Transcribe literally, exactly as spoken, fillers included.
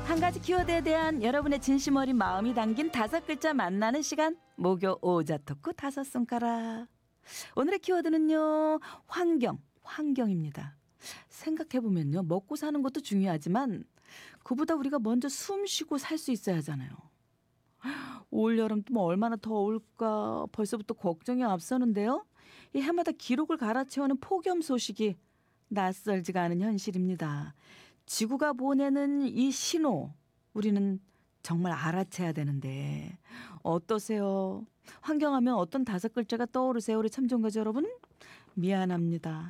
한 가지 키워드에 대한 여러분의 진심 어린 마음이 담긴 다섯 글자 만나는 시간, 목요 오자 토크 다섯 손가락. 오늘의 키워드는요, 환경, 환경입니다. 생각해보면요, 먹고 사는 것도 중요하지만 그보다 우리가 먼저 숨 쉬고 살 수 있어야 하잖아요. 올 여름 또 뭐 얼마나 더울까 벌써부터 걱정이 앞서는데요. 이 해마다 기록을 갈아치우는 폭염 소식이 낯설지가 않은 현실입니다. 지구가 보내는 이 신호, 우리는 정말 알아채야 되는데 어떠세요? 환경하면 어떤 다섯 글자가 떠오르세요? 우리 참전가자 여러분? 미안합니다.